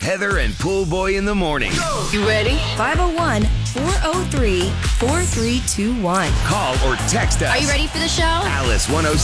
Heather and Pool Boy in the morning. You ready? 501-403-4321. Call or text us. Are you ready for the show? Alice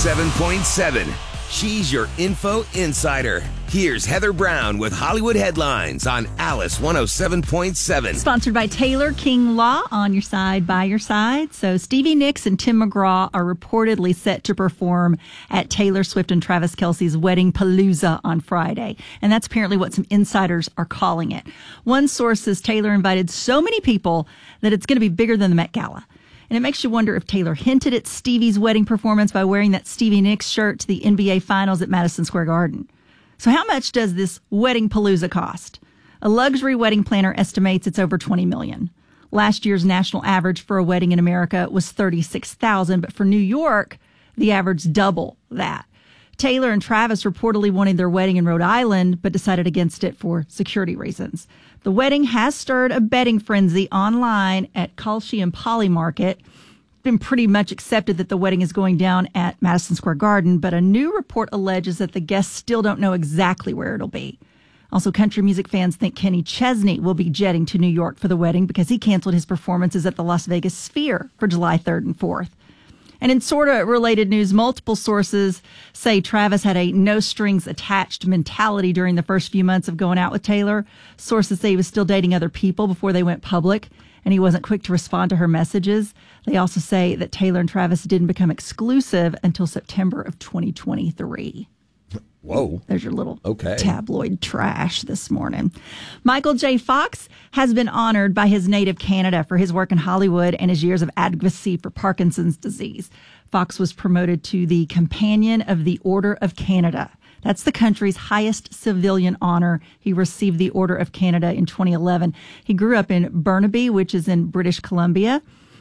107.7. She's your info insider. Here's Heather Brown with Hollywood headlines on Alice 107.7. Sponsored by Taylor King Law, on your side, by your side. So Stevie Nicks and Tim McGraw are reportedly set to perform at Taylor Swift and Travis Kelce's Wedding Palooza on Friday. And that's apparently what some insiders are calling it. One source says Taylor invited so many people that it's going to be bigger than the Met Gala. And it makes you wonder if Taylor hinted at Stevie's wedding performance by wearing that Stevie Nicks shirt to the NBA Finals at Madison Square Garden. So how much does this Wedding Palooza cost? A luxury wedding planner estimates it's over $20 million. Last year's national average for a wedding in America was $36,000, but for New York, the average double that. Taylor and Travis reportedly wanted their wedding in Rhode Island, but decided against it for security reasons. The wedding has stirred a betting frenzy online at Kalshi and Poly Market. It's been pretty much accepted that the wedding is going down at Madison Square Garden, but a new report alleges that the guests still don't know exactly where it'll be. Also, country music fans think Kenny Chesney will be jetting to New York for the wedding because he canceled his performances at the Las Vegas Sphere for July 3rd and 4th. And in sort of related news, multiple sources say Travis had a no-strings-attached mentality during the first few months of going out with Taylor. Sources say he was still dating other people before they went public, and he wasn't quick to respond to her messages. They also say that Taylor and Travis didn't become exclusive until September of 2023. Whoa. There's your little tabloid trash this morning. Michael J. Fox has been honored by his native Canada for his work in Hollywood and his years of advocacy for Parkinson's disease. Fox was promoted to the Companion of the Order of Canada. That's the country's highest civilian honor. He received the Order of Canada in 2011. He grew up in Burnaby, which is in British Columbia.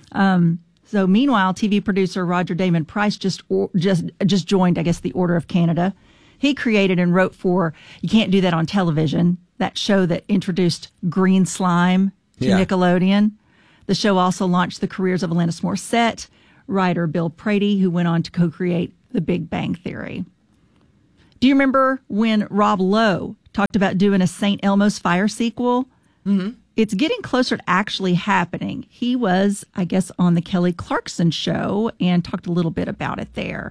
So meanwhile, TV producer Roger Damon Price just joined, I guess, the Order of Canada. He created and wrote for You Can't Do That on Television, that show that introduced green slime to Nickelodeon. The show also launched the careers of Alanis Morissette, writer Bill Prady, who went on to co-create The Big Bang Theory. Do you remember when Rob Lowe talked about doing a St. Elmo's Fire sequel? Mm-hmm. It's getting closer to actually happening. He was, I guess, on the Kelly Clarkson show and talked a little bit about it there.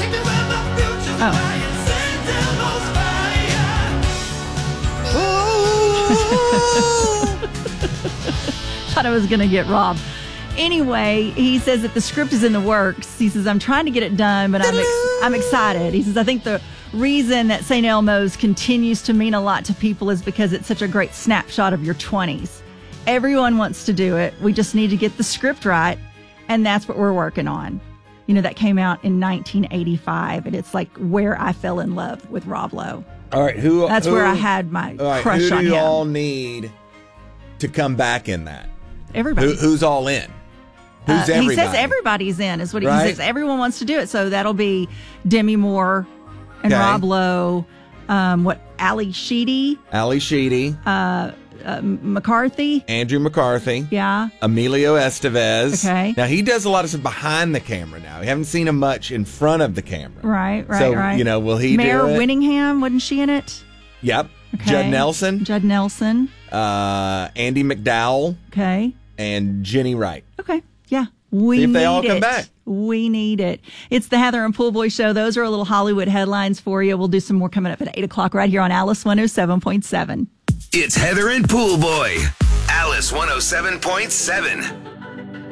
Thought I was going to get Rob. Anyway, he says that the script is in the works. He says, I'm trying to get it done, but I'm excited. He says, I think the reason that St. Elmo's continues to mean a lot to people is because it's such a great snapshot of your 20s. Everyone wants to do it. We just need to get the script right, and that's what we're working on. You know, that came out in 1985, and it's like where I fell in love with Rob Lowe. All right, That's where I had my crush on him. Who do you all need to come back in that? Everybody. Who's all in? Who's everybody? He says everybody's in, is what he says. Everyone wants to do it. So that'll be Demi Moore and Rob Lowe. Ali Sheedy. McCarthy. Andrew McCarthy. Yeah. Emilio Estevez. Okay. Now, he does a lot of stuff behind the camera now. We haven't seen him much in front of the camera. Right. So, you know, will he Mayor do it? Winningham, wasn't she in it? Yep. Okay. Judd Nelson. Andy McDowell. Okay. And Jenny Wright. Okay. Yeah. See if they all come back. We need it. It's the Heather and Pool Boy Show. Those are a little Hollywood headlines for you. We'll do some more coming up at 8 o'clock right here on Alice 107.7. It's Heather and Pool Boy. Alice 107.7.